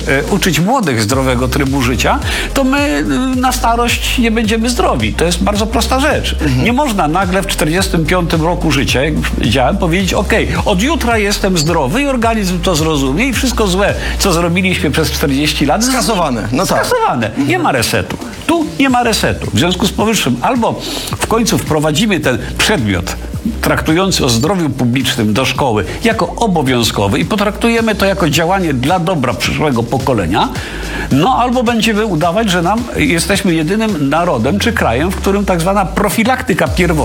uczyć młodych zdrowego trybu życia, to my na starość nie będziemy zdrowi. To jest bardzo prosta rzecz. Nie można nagle w 45 roku życia, jak powiedziałem, powiedzieć: OK, od jutra jestem zdrowy i organizm to zrozumie i wszystko złe, co zrobiliśmy przez 40 lat, Skasowane. No tak. skasowane. Nie ma resetu. Tu nie ma resetu. W związku z powyższym albo w końcu wprowadzimy ten przedmiot traktujący o zdrowiu publicznym do szkoły jako obowiązkowy i potraktujemy to jako działanie dla dobra przyszłego pokolenia, no albo będziemy udawać, że jesteśmy jedynym narodem czy krajem, w którym tak zwana profilaktyka pierwotna